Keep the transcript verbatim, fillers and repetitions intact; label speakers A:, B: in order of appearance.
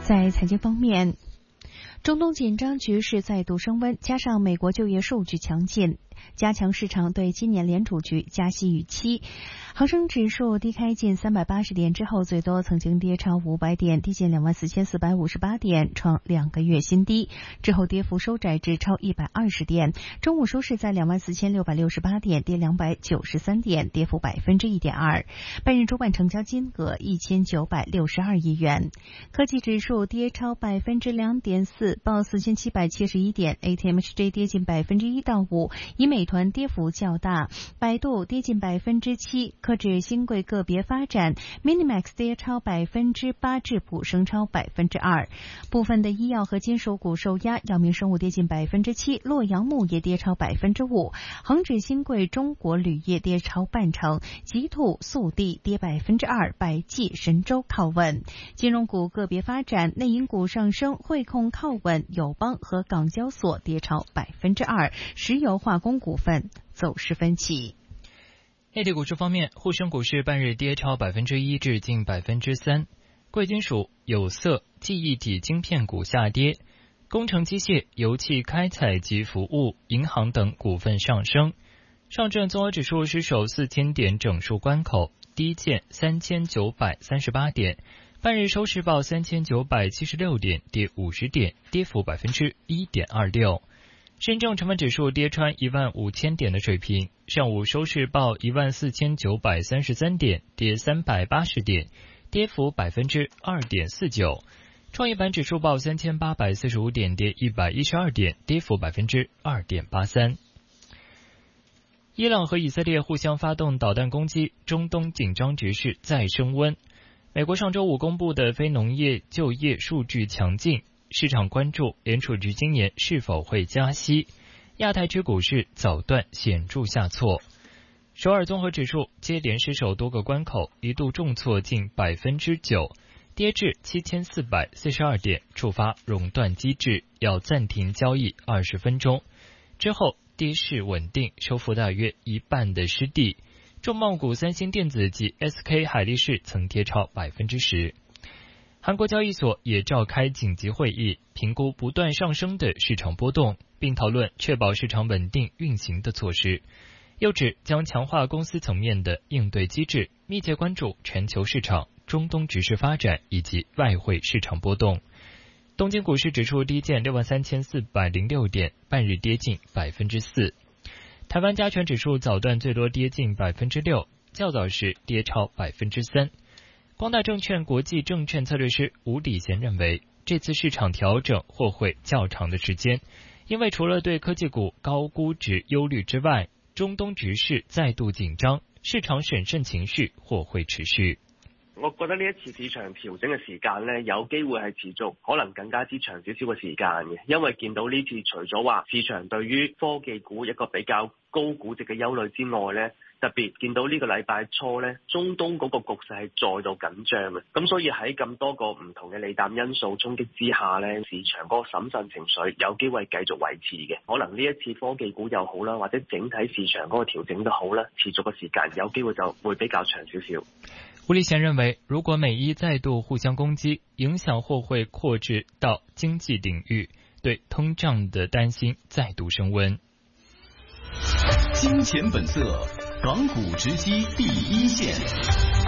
A: 在财经方面，中东紧张局势再度升温，加上美国就业数据强劲，加强市场对今年联储局加息预期。恒生指数低开近三百八十点之后，最多曾经跌超五百点，低见两万四千四百五十八点，创两个月新低。之后跌幅收窄至超一百二十点。中午收市在两万四千六百六十八点，跌两百九十三点，跌幅百分之一点二。半日主板成交金额一千九百六十二亿元。科技指数跌超百分之两点四，报四千七百七十一点。A T M X J 跌近百分之一到五，以美团跌幅较大，百度跌近百分之七。科指新贵个别发展 ，Minimax 跌超百分之八，智普升超百分之二。部分的医药和金属股受压，药明生物跌近百分之七，洛阳钼业跌超百分之五。恒指新贵中国铝业跌超半成，吉兔、速递跌百分之二，百济、神州靠稳。金融股个别发展，内银股上升，汇控靠稳，友邦和港交所跌超百分之二，石油化工股份走势分歧。
B: 内地股市方面，沪深股市半日跌超百分之一至近百分之三，贵金属、有色、记忆体晶片股下跌，工程机械、油气开采及服务、银行等股份上升。上证综合指数失守四千点整数关口，低见三千九百三十八点，半日收市报三千九百七十六点，跌五十点，跌幅百分之一点二六。深证成分指数跌穿一万五千点的水平，上午收市报一万四千九百三十三点，跌三百八十点，跌幅百分之二点四九。创业板指数报三千八百四十五点，跌一百一十二点，跌幅百分之二点八三。伊朗和以色列互相发动导弹攻击，中东紧张局势再升温。美国上周五公布的非农业就业数据强劲，市场关注联储局今年是否会加息。亚太区股市早段显著下挫，首尔综合指数接连失守多个关口，一度重挫近百分之九，跌至七千四百四十二点，触发熔断机制，要暂停交易二十分钟。之后跌势稳定，收复大约一半的失地。重磅股三星电子及 S K 海力士曾跌超百分之十。韩国交易所也召开紧急会议，评估不断上升的市场波动，并讨论确保市场稳定运行的措施。又指将强化公司层面的应对机制，密切关注全球市场、中东局势发展以及外汇市场波动。东京股市指数低见六万三千四百零六点，半日跌近百分之四。台湾加权指数早段最多跌近百分之六，较早时跌超百分之三。光大证券国际证券策略师吴礼贤认为，这次市场调整或会较长的时间，因为除了对科技股高估值忧虑之外，中東局勢再度緊張，市場審慎情緒或會持續。
C: 我覺得呢一次市場調整嘅時間呢，有機會係持續，可能更加之長少少嘅時間嘅，因為見到呢次除咗話市場對於科技股一個比較高估值嘅憂慮之外呢，特別見到呢個禮拜初呢，中東嗰個局勢係再度緊張嘅，咁所以喺咁多個唔同嘅利淡因素衝擊之下呢，市場嗰個審慎情緒有機會繼續維持嘅。可能呢一次科技股又好啦，或者整體市場嗰個調整都好啦，持續嘅時間有機會就會比較長少少。
B: 吴立贤認為，如果美伊再度互相攻擊，影響或會擴至到經濟領域，對通脹的擔心再度升溫。
D: 金錢本色，港股直擊第一線。